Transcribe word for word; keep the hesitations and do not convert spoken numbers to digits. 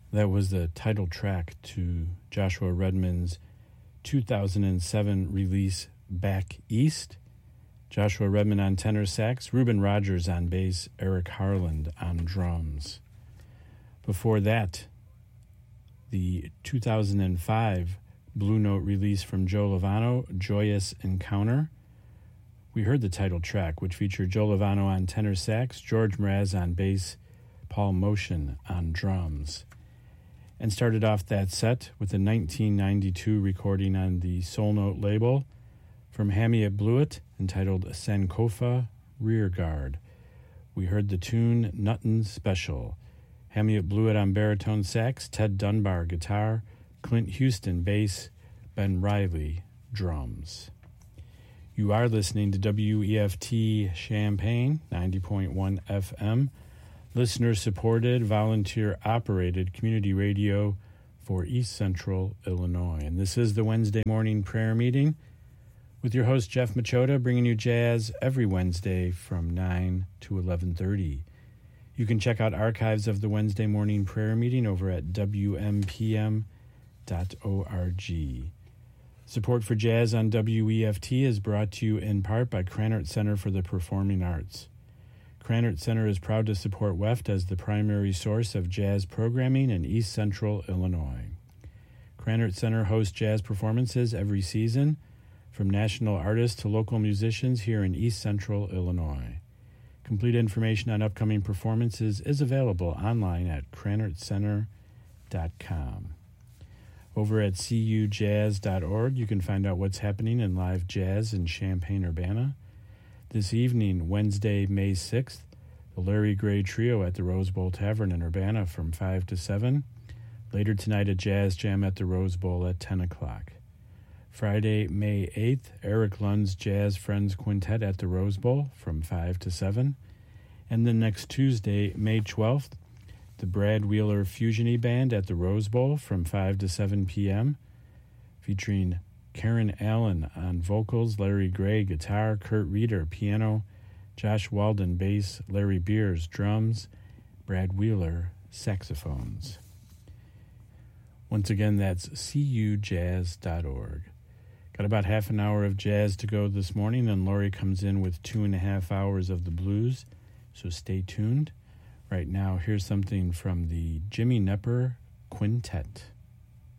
That was the title track to Joshua Redman's two thousand seven release, Back East. Joshua Redman on tenor sax, Reuben Rogers on bass, Eric Harland on drums. Before that, the two thousand five Blue Note release from Joe Lovano, Joyous Encounter. We heard the title track, which featured Joe Lovano on tenor sax, George Mraz on bass, Paul Motion on drums. And started off that set with a nineteen ninety-two recording on the Soul Note label from Hamiet Bluiett entitled Sankofa Rearguard. We heard the tune Nuttin' Special. Hamiet Bluiett on baritone sax, Ted Dunbar guitar, Clint Houston bass, Ben Riley drums. You are listening to W E F T Champaign, ninety point one F M, listener-supported, volunteer-operated community radio for East Central Illinois. And this is the Wednesday morning prayer meeting with your host, Jeff Machota, bringing you jazz every Wednesday from nine to eleven thirty. You can check out archives of the Wednesday morning prayer meeting over at W M P M dot org. Support for jazz on W E F T is brought to you in part by Krannert Center for the Performing Arts. Krannert Center is proud to support W E F T as the primary source of jazz programming in East Central Illinois. Krannert Center hosts jazz performances every season, from national artists to local musicians here in East Central Illinois. Complete information on upcoming performances is available online at krannert center dot com. Over at c u jazz dot org, you can find out what's happening in live jazz in Champaign-Urbana. This evening, Wednesday, May sixth, the Larry Gray Trio at the Rose Bowl Tavern in Urbana from five to seven. Later tonight, a jazz jam at the Rose Bowl at ten o'clock. Friday, May eighth, Eric Lund's Jazz Friends Quintet at the Rose Bowl from five to seven. And then next Tuesday, May twelfth, the Brad Wheeler Fusiony Band at the Rose Bowl from five to seven p.m., featuring Karen Allen on vocals, Larry Gray guitar, Kurt Reeder piano, Josh Walden bass, Larry Beers drums, Brad Wheeler saxophones. Once again, that's c u jazz dot org. Got about half an hour of jazz to go this morning, and Lori comes in with two and a half hours of the blues, so stay tuned. Right now, here's something from the Jimmy Knepper Quintet.